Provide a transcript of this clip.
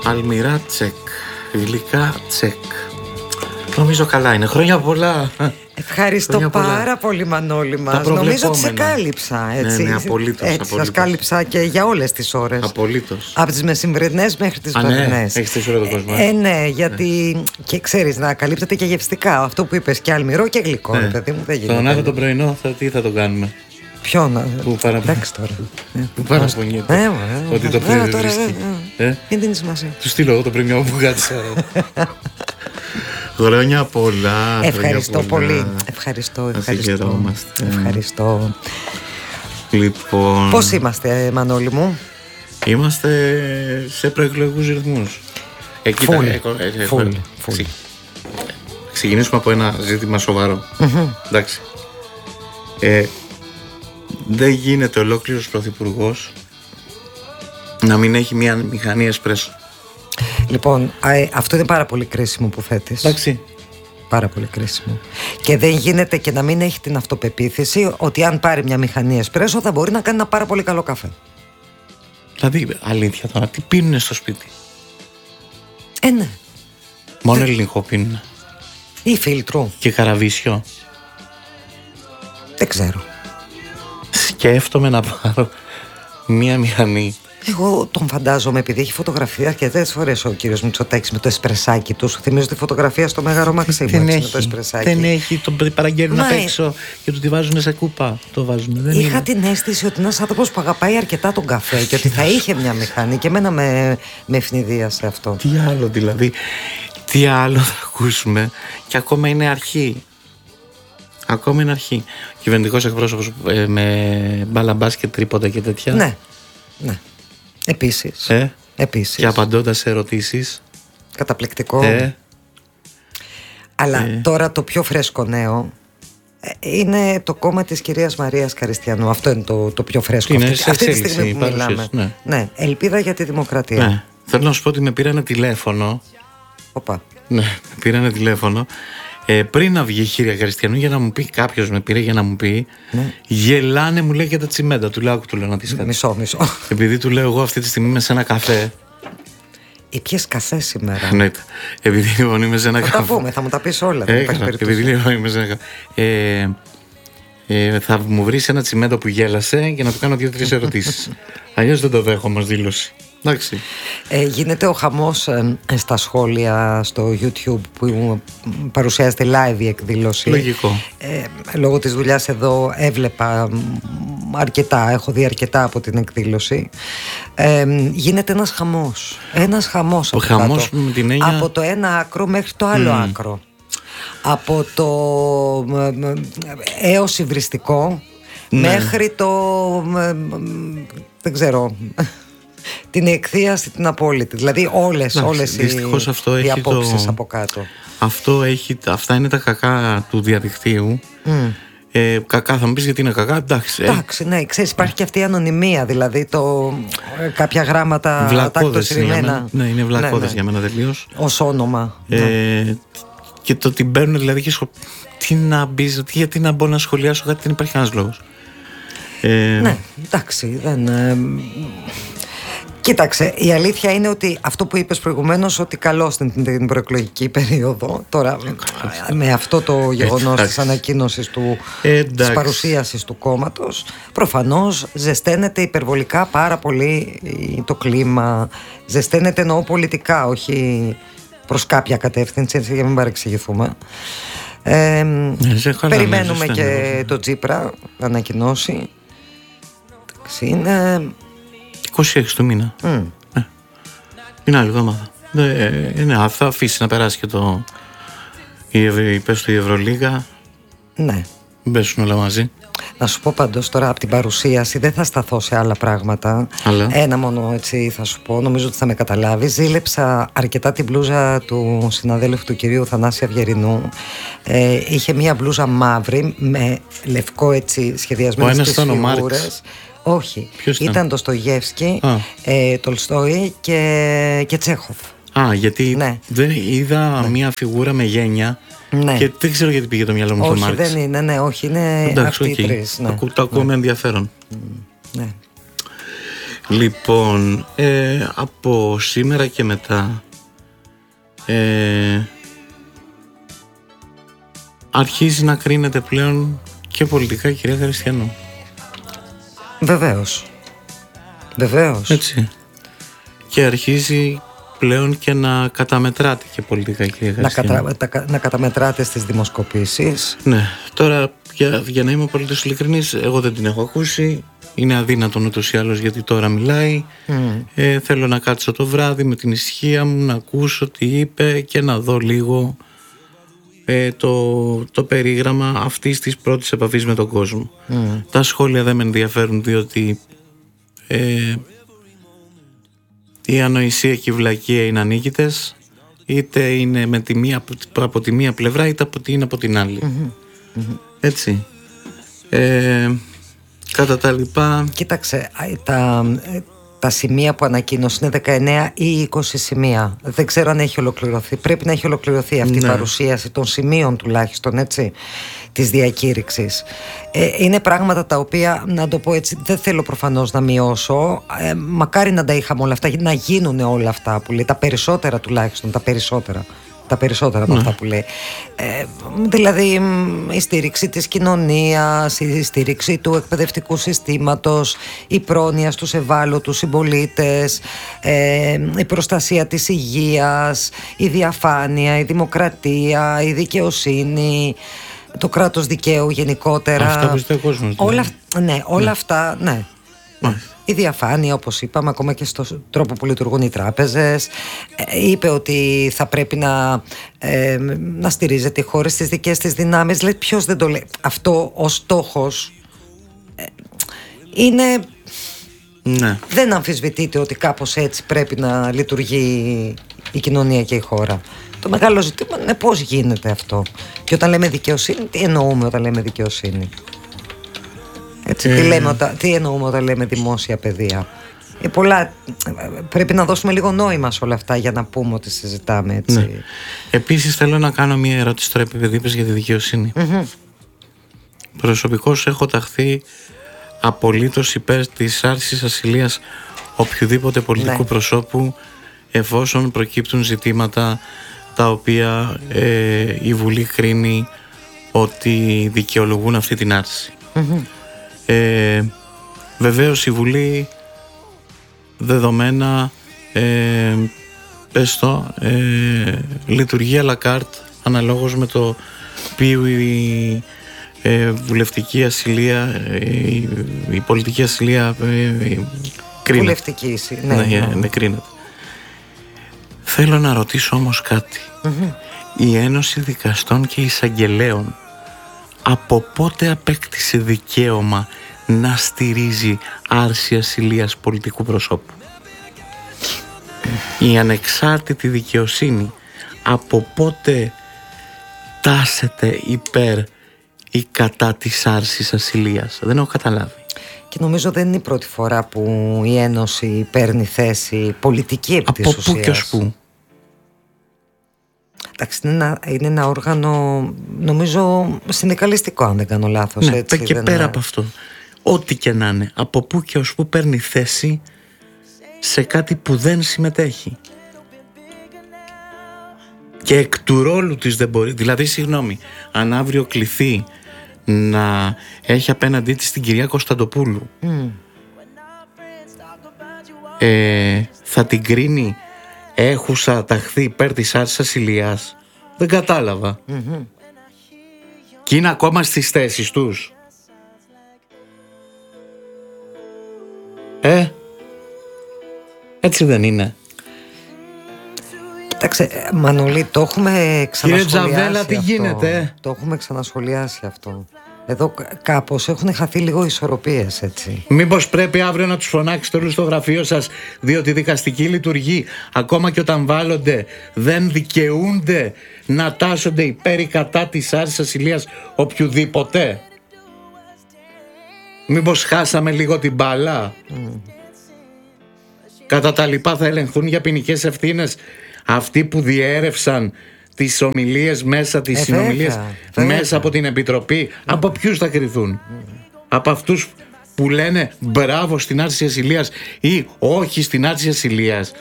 Αλμυρά τσεκ. Γλυκά τσεκ. Νομίζω καλά είναι. Χρόνια πολλά. Ευχαριστώ πάρα πολύ, Μανώλη μας. Νομίζω ότι σε κάλυψα, έτσι. Ναι, απολύτως. Σας κάλυψα και για όλες τις ώρες. Απολύτως. Από τις μεσημβρινές μέχρι τις βραδινές. Ναι, έχεις 4 ώρες το κόσμο. Ναι, γιατί και ξέρεις να καλύπτεται και γευστικά. Αυτό που είπες, και αλμυρό και γλυκό, ρε παιδί μου, δεν γίνεται. Τον Άδο τον πρωινό, τι θα το κάνουμε? Ποιον? Εντάξει τώρα. Που παραπονιέται ότι το πρωί δεν βρίσκει. Μην δίνει σημασία. Του στείλω εγώ το πρωινό που κάτσα. Χρόνια πολλά. Ευχαριστώ πολύ. Ευχαριστώ. Λοιπόν, πώς είμαστε, Μανώλη μου? Είμαστε σε προεκλογικούς ρυθμούς. Φουλ. Ξεκινήσουμε από ένα ζήτημα σοβαρό. Εντάξει. Δεν γίνεται ολόκληρος πρωθυπουργός να μην έχει μια μηχανή εσπρέσο. Λοιπόν, αυτό είναι πάρα πολύ κρίσιμο που θέτεις. Εντάξει. Πάρα πολύ κρίσιμο. Και δεν γίνεται και να μην έχει την αυτοπεποίθηση ότι αν πάρει μια μηχανή εσπρέσο θα μπορεί να κάνει ένα πάρα πολύ καλό καφέ. Δηλαδή, αλήθεια τώρα, τι πίνουνε στο σπίτι? Ναι. Μόνο ελληνικό πίνουνε? Ή φίλτρο? Και καραβίσιο? Δεν ξέρω. Σκέφτομαι να πάρω μία μηχανή. Εγώ τον φαντάζομαι, επειδή έχει φωτογραφία αρκετές φορές ο κύριος Μητσοτάκης με το εσπρεσάκι του. Σου θυμίζω τη φωτογραφία στο Μέγαρο Μαξίμου. Δεν έχει, τον παραγγέλνουν απ' έξω και του τη βάζουν σε κούπα. Το βάζουν. Είχα την αίσθηση ότι είναι ένας άνθρωπος που αγαπάει αρκετά τον καφέ και ότι θα είχε μια μηχανή, και εμένα με ευνηδίασε αυτό. Τι άλλο δηλαδή? Τι άλλο θα ακούσουμε? Και ακόμα είναι αρχή. Ακόμα είναι αρχή. Κυβερνητικός εκπρόσωπος με μπάλα μπάσκετ, τρίποντα και τέτοια. Ναι. Επίσης. Και απαντώντας σε ερωτήσεις. Καταπληκτικό. Αλλά τώρα το πιο φρέσκο νέο είναι το κόμμα της κυρίας Μαρίας Καριστιανού. Αυτό είναι το πιο φρέσκο. Είναι αυτή τη στιγμή που μιλάμε. Ναι. Ελπίδα για τη δημοκρατία. Ναι. Θέλω να σου πω ότι με πήρανε τηλέφωνο. Οπα. Ναι, με πήρανε τηλέφωνο. Πριν να βγει η κυρία Καριστιανού, για να μου πει, κάποιος με πήρε για να μου πει, γελάνε, μου λέει, για τα τσιμέντα. Του λέω, του λέω να τις κάτι. Μισό. Επειδή του λέω, εγώ αυτή τη στιγμή είμαι σε ένα καφέ. Πιες καφέ σήμερα? Ναι, επειδή λοιπόν είμαι σε ένα καφέ. Θα τα πούμε, θα μου τα πεις όλα. Επειδή λοιπόν είμαι σε ένα καφέ. Θα μου βρεις ένα τσιμέντο που γέλασε για να του κάνω 2-3 ερωτήσεις. Αλλιώς δεν το δέχομαι ως δήλωση. Εντάξει. Γίνεται ο χαμός στα σχόλια στο YouTube που παρουσιάζεται live η εκδήλωση. Λογικό. Λόγω της δουλειάς εδώ έβλεπα αρκετά, έχω δει αρκετά από την εκδήλωση. Γίνεται ένας χαμός. Ένας χαμός. Ο χαμός με την έννοια... από το ένα άκρο μέχρι το άλλο άκρο. Από το έως υβριστικό μέχρι το δεν ξέρω, την εκθίαση την απόλυτη. Δηλαδή όλες οι απόψεις από κάτω. Αυτά είναι τα κακά του διαδικτύου. Κακά θα μου πεις, γιατί είναι κακά? Εντάξει, ναι, ξέρεις, υπάρχει και αυτή η ανωνυμία. Δηλαδή κάποια γράματα βλακώδες είναι, είναι βλακώδες για μένα τελείως ως όνομα. Και το ότι μπαίνουν δηλαδή και τι να μπεις, γιατί να μπω να σχολιάσω κάτι? Δεν υπάρχει κανένας λόγος. Ναι, εντάξει, κοίταξε, η αλήθεια είναι ότι αυτό που είπες προηγουμένως, ότι καλώς την προεκλογική περίοδο, τώρα με αυτό το γεγονός της ανακοίνωσης της παρουσίασης του κόμματος, προφανώς ζεσταίνεται υπερβολικά πάρα πολύ το κλίμα. Ζεσταίνεται, εννοώ πολιτικά, όχι προς κάποια κατεύθυνση, έτσι, για να μην παρεξηγηθούμε. Περιμένουμε και το Τσίπρα να ανακοινώσει. Είναι 26 του μήνα. Είναι άλλη εβδομάδα. Θα αφήσει να περάσει και πες του η Ευρωλίγα. Ναι. Μπέσουν όλα μαζί. Να σου πω πάντως τώρα, από την παρουσίαση δεν θα σταθώ σε άλλα πράγματα. Ένα μόνο έτσι θα σου πω, νομίζω ότι θα με καταλάβεις. Ζήλεψα αρκετά την μπλούζα του συναδέλφου του κυρίου Θανάση Αυγερινού. Είχε μία μπλούζα μαύρη με λευκό έτσι σχεδιασμένες τις φιγούρες. Όχι, ήταν το Στογεύσκι, Τολστόι και Τσέχοφ. Γιατί δεν είδα μία φιγούρα με γένια. Ναι. Και δεν ξέρω γιατί πήγε το μυαλό μου στο Μάρξ. Όχι, δεν είναι, όχι, είναι αυτοί οι τρεις. Το ακούω με ενδιαφέρον. Ναι. Λοιπόν, από σήμερα και μετά αρχίζει να κρίνεται πλέον και πολιτικά η κυρία Χριστιανού. Βεβαίως. Έτσι. Και αρχίζει πλέον και να καταμετράται και πολιτικά η κυρία Χριστιανού. Να καταμετράται στις δημοσκοπήσεις. Ναι, τώρα για να είμαι απολύτως ειλικρινής, εγώ δεν την έχω ακούσει. Είναι αδύνατον ούτως ή άλλως, γιατί τώρα μιλάει. Θέλω να κάτσω το βράδυ με την ησυχία μου, να ακούσω τι είπε και να δω λίγο το περίγραμμα αυτής της πρώτης επαφής με τον κόσμο. Τα σχόλια δεν με ενδιαφέρουν, διότι η ανοησία και η βλακεία είναι ανίκητες, είτε είναι από τη μία πλευρά, είτε είναι από την άλλη. Έτσι. Κατά τα λοιπά. Κοίταξε, τα σημεία που ανακοίνωσε είναι 19 ή 20 σημεία. Δεν ξέρω αν έχει ολοκληρωθεί. Πρέπει να έχει ολοκληρωθεί αυτή η παρουσίαση των σημείων, τουλάχιστον, έτσι, της διακήρυξης. Είναι πράγματα τα οποία, να το πω έτσι, δεν θέλω προφανώς να μειώσω. Μακάρι να τα είχαμε όλα αυτά, να γίνουν όλα αυτά που λέει. Τα περισσότερα τουλάχιστον, τα περισσότερα από αυτά που λέει. Δηλαδή η στήριξη της κοινωνίας, η στήριξη του εκπαιδευτικού συστήματος, η πρόνοια στους ευάλωτους συμπολίτες, η προστασία της υγείας, η διαφάνεια, η δημοκρατία, η δικαιοσύνη, το κράτος δικαίου γενικότερα. Αυτά που ζητάει ο κόσμος. Όλα αυτά, ναι. Η διαφάνεια, όπως είπαμε, ακόμα και στον τρόπο που λειτουργούν οι τράπεζες. Είπε ότι θα πρέπει να στηρίζεται η χώρα στις δικές της δυνάμεις. Λέει, ποιος δεν το λέει. Αυτό ο στόχος είναι... Ναι. Δεν αμφισβητείται ότι κάπως έτσι πρέπει να λειτουργεί η κοινωνία και η χώρα. Το μεγάλο ζήτημα είναι πώς γίνεται αυτό. Και όταν λέμε δικαιοσύνη, τι εννοούμε όταν λέμε δικαιοσύνη? Έτσι, τι εννοούμε όταν λέμε δημόσια παιδεία? Πρέπει να δώσουμε λίγο νόημα σε όλα αυτά για να πούμε ότι συζητάμε, έτσι. Ναι. Επίσης θέλω να κάνω μια ερώτηση τώρα, επειδή είπες για τη δικαιοσύνη. Προσωπικώς έχω ταχθεί απολύτως υπέρ της άρσης ασυλίας οποιοδήποτε πολιτικού προσώπου, εφόσον προκύπτουν ζητήματα τα οποία η Βουλή κρίνει ότι δικαιολογούν αυτή την άρση. Βεβαίως η Βουλή δεδομένα λειτουργεί à la carte, αναλόγως με το ποιο η βουλευτική ασυλία, η πολιτική ασυλία κρίνεται. Βουλευτική, ναι, κρίνεται. Θέλω να ρωτήσω όμως κάτι. Η Ένωση Δικαστών και Εισαγγελέων από πότε απέκτησε δικαίωμα να στηρίζει άρση ασυλίας πολιτικού προσώπου? Η ανεξάρτητη δικαιοσύνη από πότε τάσεται υπέρ ή κατά της άρσης ασυλίας? Δεν έχω καταλάβει. Και νομίζω δεν είναι η πρώτη φορά που η Ένωση παίρνει θέση πολιτική επί της ουσίας. Από πού και ως πού? Εντάξει, είναι ένα όργανο, νομίζω, συνδικαλιστικό, αν δεν κάνω λάθος. Ναι, έτσι, και πέρα από αυτό, ό,τι και να είναι, από πού και ως πού παίρνει θέση σε κάτι που δεν συμμετέχει. Και εκ του ρόλου της δεν μπορεί. Δηλαδή, συγγνώμη, αν αύριο κληθεί να έχει απέναντί της την κυρία Κωνσταντοπούλου, θα την κρίνει έχουσα ταχθεί υπέρ της άρσης ασυλίας? Δεν κατάλαβα. Και είναι ακόμα στις θέσεις τους. Έτσι δεν είναι? Κοίταξε, Μανολή, το έχουμε ξανασχολιάσει. Κύριε Τζαβέλα, τι γίνεται? Το έχουμε ξανασχολιάσει αυτό. Εδώ κάπως έχουν χαθεί λίγο ισορροπίες, έτσι. Μήπως πρέπει αύριο να τους φωνάξετε όλους στο γραφείο σας, διότι η δικαστική λειτουργεί, ακόμα και όταν βάλλονται, δεν δικαιούνται να τάσσονται υπέρ ή κατά της άρσης ασυλίας οποιουδήποτε? Μήπως χάσαμε λίγο την μπάλα? Κατά τα λοιπά θα ελεγχθούν για ποινικές ευθύνες αυτοί που διέρευσαν τις ομιλίες μέσα, τις συνομιλίες μέσα από την Επιτροπή. Από ποιους θα κριθούν? Από αυτούς που λένε μπράβο στην άρση ασυλίας ή όχι στην άρση ασυλίας.